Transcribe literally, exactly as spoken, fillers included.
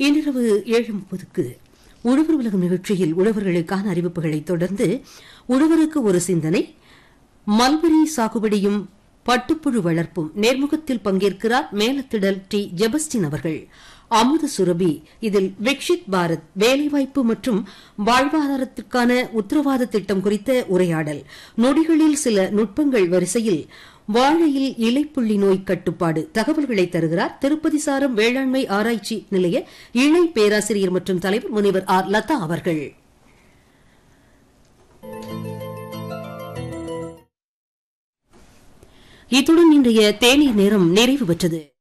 இன்றிரவு ஏழு முப்பதுக்கு உழவர் உலகம் நிகழ்ச்சியில் உழவர்களுக்கான அறிவிப்புகளை தொடர்ந்து உழவருக்கு ஒரு சிந்தனை, மல்பரி சாகுபடியும் பட்டுப்புழு வளர்ப்பும் நேர்முகத்தில் பங்கேற்கிறார் மேலத்திடல் டி ஜெபஸ்டின் அவர்கள். அமுத சுரபி இதில் விக்ஷித் பாரத் வேலைவாய்ப்பு மற்றும் வாழ்வாதாரத்திற்கான உத்தரவாத திட்டம் குறித்த உரையாடல். நொடிகளில் சில நுட்பங்கள் வரிசையில் வாழையில் இலைப்புள்ளி நோய் கட்டுப்பாடு தகவல்களை தருகிறார் திருப்பதி சாரம் வேளாண்மை ஆராய்ச்சி நிலைய இணை பேராசிரியர் மற்றும் தலைவர் முனைவர் ஆர் லதா அவர்கள். இத்துடன் இன்றைய தேநீர் நேரம் நிறைவு பெற்றது.